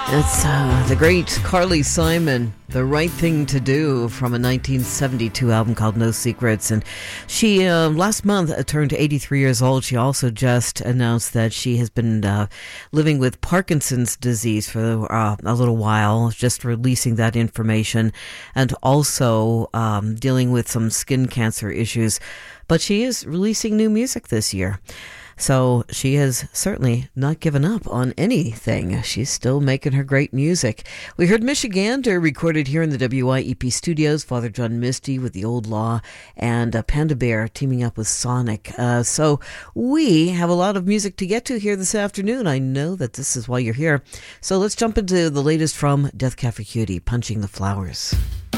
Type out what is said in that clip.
It's the great Carly Simon, The Right Thing to Do, from a 1972 album called No Secrets. And she, last month, turned 83 years old. She also just announced that she has been living with Parkinson's disease for a little while, just releasing that information, and also dealing with some skin cancer issues. But she is releasing new music this year. So she has certainly not given up on anything. She's still making her great music. We heard Michigander recorded here in the WIEP studios, Father John Misty with The Old Law, and Panda Bear teaming up with Sonic. So we have a lot of music to get to here this afternoon. I know that this is why you're here. So let's jump into the latest from Death Cab for Cutie, Punching the Flowers.